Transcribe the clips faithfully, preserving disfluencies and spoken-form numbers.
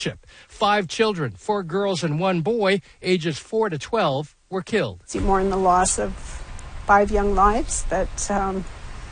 Five children, four girls and one boy, ages four to twelve, were killed. See more in the loss of five young lives that um,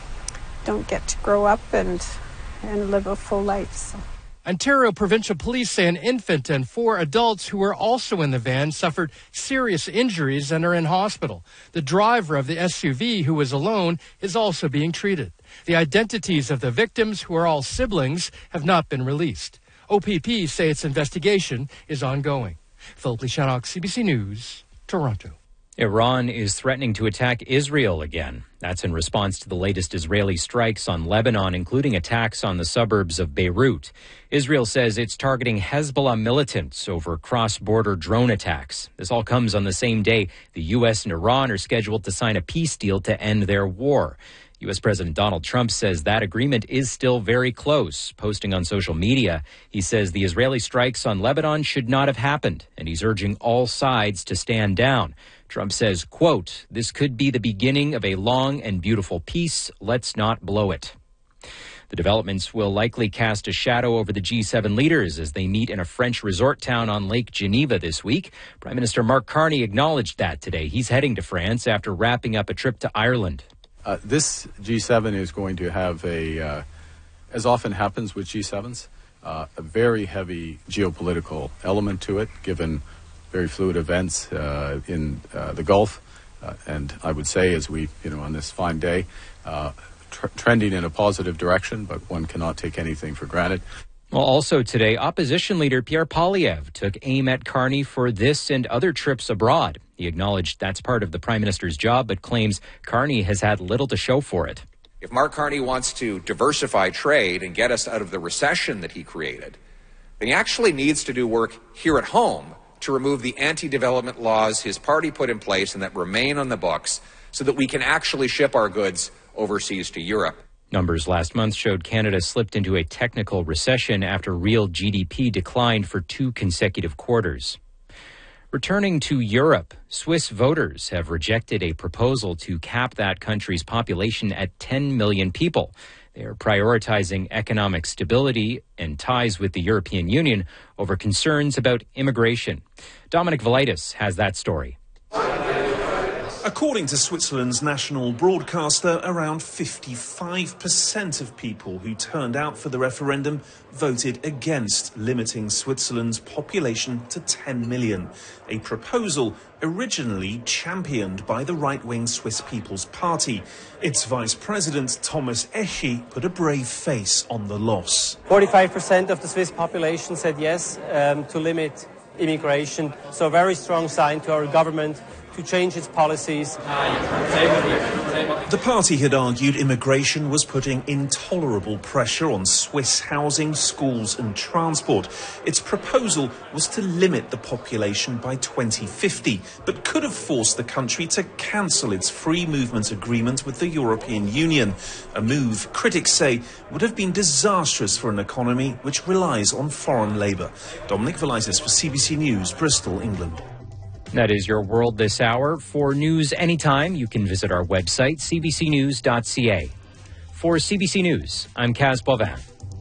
don't get to grow up and and live a full life. So. Ontario Provincial Police say an infant and four adults who were also in the van suffered serious injuries and are in hospital. The driver of the S U V, who was alone, is also being treated. The identities of the victims, who are all siblings, have not been released. O P P say its investigation is ongoing. Philip Lishanok, C B C News, Toronto. Iran is threatening to attack Israel again. That's in response to the latest Israeli strikes on Lebanon, including attacks on the suburbs of Beirut. Israel says it's targeting Hezbollah militants over cross-border drone attacks. This all comes on the same day the U S and Iran are scheduled to sign a peace deal to end their war. U S President Donald Trump says that agreement is still very close. Posting on social media, he says the Israeli strikes on Lebanon should not have happened, and he's urging all sides to stand down. Trump says, quote, "This could be the beginning of a long and beautiful peace. Let's not blow it." The developments will likely cast a shadow over the G seven leaders as they meet in a French resort town on Lake Geneva this week. Prime Minister Mark Carney acknowledged that today. He's heading to France after wrapping up a trip to Ireland. Uh, this G seven is going to have a, uh, as often happens with G sevens, uh, a very heavy geopolitical element to it, given very fluid events uh, in uh, the Gulf. Uh, and I would say, as we, you know, on this fine day, uh, tr- trending in a positive direction, but one cannot take anything for granted. Well, also today, opposition leader Pierre Poilievre took aim at Carney for this and other trips abroad. He acknowledged that's part of the Prime Minister's job, but claims Carney has had little to show for it. If Mark Carney wants to diversify trade and get us out of the recession that he created, then he actually needs to do work here at home to remove the anti-development laws his party put in place and that remain on the books so that we can actually ship our goods overseas to Europe. Numbers last month showed Canada slipped into a technical recession after real G D P declined for two consecutive quarters. Returning to Europe, Swiss voters have rejected a proposal to cap that country's population at ten million people. They are prioritizing economic stability and ties with the European Union over concerns about immigration. Dominic Velitis has that story. According to Switzerland's national broadcaster, around fifty-five percent of people who turned out for the referendum voted against limiting Switzerland's population to ten million, a proposal originally championed by the right-wing Swiss People's Party. Its vice president, Thomas Eschi, put a brave face on the loss. forty-five percent of the Swiss population said yes um, to limit immigration, so a very strong sign to our government to change its policies. The party had argued immigration was putting intolerable pressure on Swiss housing, schools and transport. Its proposal was to limit the population by twenty fifty, but could have forced the country to cancel its free movement agreement with the European Union, a move critics say would have been disastrous for an economy which relies on foreign labour. Dominic Velitis for C B C News, Bristol, England. That is your world this hour. For news anytime, you can visit our website, c b c news dot c a. For C B C News, I'm Kaz Bovin.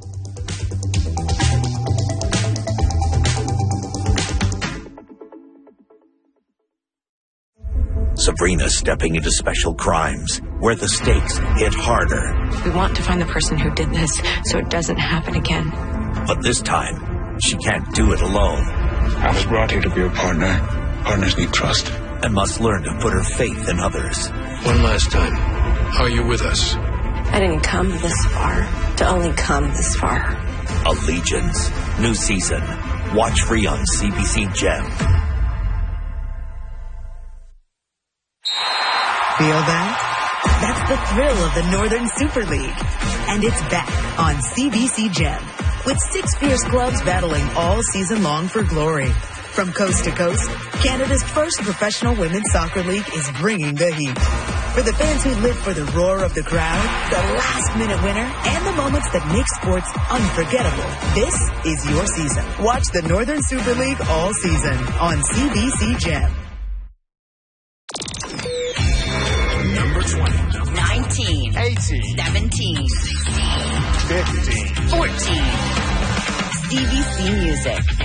Sabrina stepping into special crimes, where the stakes hit harder. We want to find the person who did this so it doesn't happen again. But this time, she can't do it alone. I was brought here to be a partner. Partners need trust. And must learn to put her faith in others. One last time, are you with us? I didn't come this far to only come this far. Allegiance. New season. Watch free on C B C Gem. Feel that? That's the thrill of the Northern Super League. And it's back on C B C Gem. With six fierce clubs battling all season long for glory. From coast to coast, Canada's first professional women's soccer league is bringing the heat. For the fans who live for the roar of the crowd, the last-minute winner, and the moments that make sports unforgettable, this is your season. Watch the Northern Super League all season on C B C Gem. Number twenty. nineteen. eighteen. seventeen. sixteen. fifteen. fourteen. C B C Music.